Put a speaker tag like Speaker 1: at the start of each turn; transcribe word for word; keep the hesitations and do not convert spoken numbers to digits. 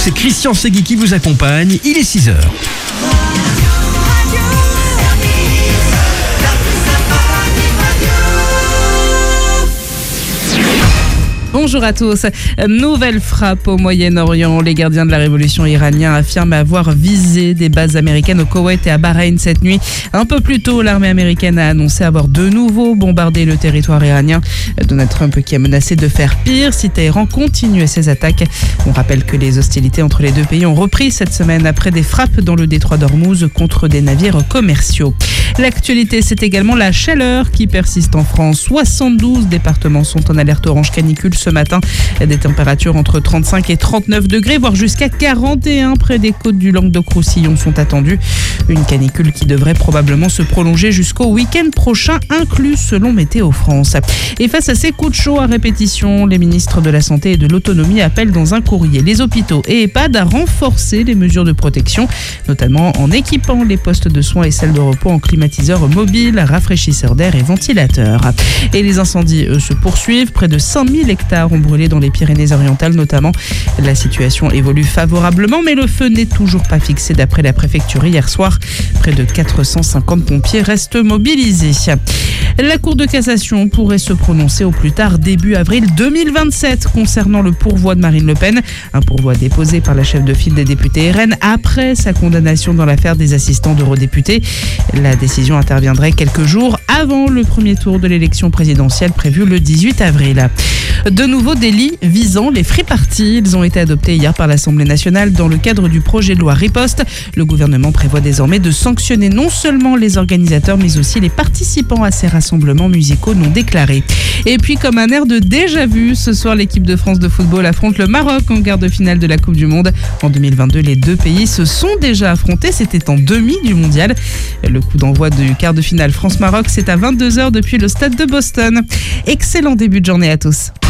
Speaker 1: c'est Christian Segui qui vous accompagne, il est six heures.
Speaker 2: Bonjour à tous. Nouvelle frappe au Moyen-Orient. Les gardiens de la révolution iranienne affirment avoir visé des bases américaines au Koweït et à Bahreïn cette nuit. Un peu plus tôt, l'armée américaine a annoncé avoir de nouveau bombardé le territoire iranien. Donald Trump qui a menacé de faire pire si Téhéran continuait ses attaques. On rappelle que les hostilités entre les deux pays ont repris cette semaine après des frappes dans le détroit d'Ormuz contre des navires commerciaux. L'actualité, c'est également la chaleur qui persiste en France. soixante-douze départements sont en alerte orange canicule ce matin. Des températures entre trente-cinq et trente-neuf degrés, voire jusqu'à quarante et un près des côtes du Languedoc-Roussillon sont attendues. Une canicule qui devrait probablement se prolonger jusqu'au week-end prochain, inclus selon Météo France. Et face à ces coups de chaud à répétition, les ministres de la Santé et de l'Autonomie appellent dans un courrier les hôpitaux et EHPAD à renforcer les mesures de protection, notamment en équipant les postes de soins et salles de repos en climatiseurs mobiles, rafraîchisseurs d'air et ventilateurs. Et les incendies, eux, se poursuivent. Près de cinq mille hectares ont brûlé dans les Pyrénées-Orientales notamment. La situation évolue favorablement, mais le feu n'est toujours pas fixé d'après la préfecture hier soir. Près de quatre cent cinquante pompiers restent mobilisés. La Cour de cassation pourrait se prononcer au plus tard début avril deux mille vingt-sept concernant le pourvoi de Marine Le Pen. Un pourvoi déposé par la chef de file des députés R N après sa condamnation dans l'affaire des assistants d'eurodéputés. La décision interviendrait quelques jours avant le premier tour de l'élection présidentielle prévue le dix-huit avril. De nouveaux délits visant les free parties. Ils ont été adoptés hier par l'Assemblée nationale dans le cadre du projet de loi Riposte. Le gouvernement prévoit désormais de sanctionner non seulement les organisateurs mais aussi les participants à ces rassemblements musicaux non déclarés. Et puis comme un air de déjà-vu, ce soir l'équipe de France de football affronte le Maroc en quart de finale de la Coupe du Monde. En deux mille vingt-deux, les deux pays se sont déjà affrontés, c'était en demi du mondial. Le coup d'envoi du quart de finale France-Maroc, c'est à vingt-deux heures depuis le stade de Boston. Excellent début de journée à tous.